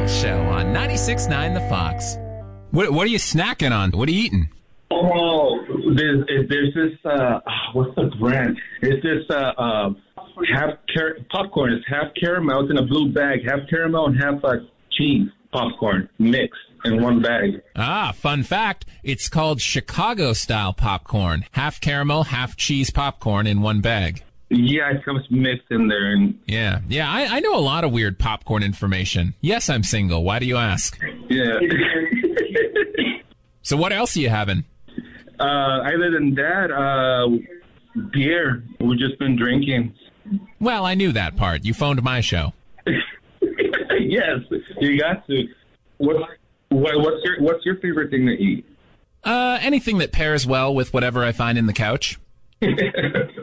Show on 96.9 The Fox. What are you snacking on? What are you eating? Oh, there's this, what's the brand? It's this popcorn. It's half caramel. It's in a blue bag. Half caramel and half cheese popcorn mixed in one bag. Ah, fun fact. It's called Chicago-style popcorn. Half caramel, half cheese popcorn in one bag. Yeah, it comes mixed in there. And Yeah, I know a lot of weird popcorn information. Yes, I'm single. Why do you ask? yeah. So what else are you having? Other than that, beer. We've just been drinking. Well, I knew that part. You phoned my show. Yes, you got to. What's your favorite thing to eat? Anything that pairs well with whatever I find in the couch.